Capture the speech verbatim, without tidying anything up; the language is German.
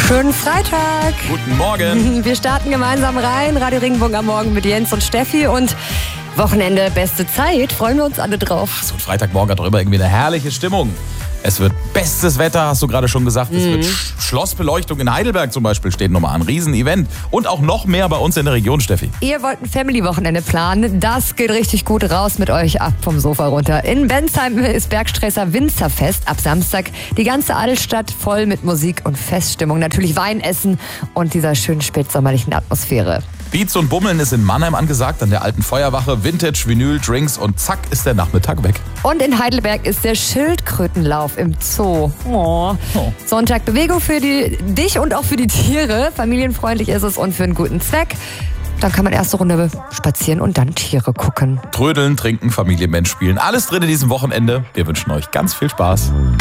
Schönen Freitag. Guten Morgen. Wir starten gemeinsam rein. Radio Regenbogen am Morgen mit Jens und Steffi und Wochenende, beste Zeit. Freuen wir uns alle drauf. So ein Freitagmorgen hat doch immer irgendwie eine herrliche Stimmung. Es wird bestes Wetter, hast du gerade schon gesagt. Es Mhm. wird Sch- Schlossbeleuchtung in Heidelberg zum Beispiel steht nochmal an. Riesenevent. Und auch noch mehr bei uns in der Region, Steffi. Ihr wollt ein Family-Wochenende planen. Das geht richtig gut raus mit euch ab vom Sofa runter. In Bensheim ist Bergstresser Winzerfest ab Samstag. Die ganze Altstadt voll mit Musik und Feststimmung. Natürlich Wein essen und dieser schönen spätsommerlichen Atmosphäre. Beats und Bummeln ist in Mannheim angesagt, an der alten Feuerwache. Vintage, Vinyl, Drinks und zack ist der Nachmittag weg. Und in Heidelberg ist der Schildkrötenlauf im Zoo. Oh. Oh. Sonntag Bewegung für die, dich und auch für die Tiere. Familienfreundlich ist es und für einen guten Zweck. Dann kann man erste Runde spazieren und dann Tiere gucken. Trödeln, trinken, Familienmensch spielen. Alles drin in diesem Wochenende. Wir wünschen euch ganz viel Spaß.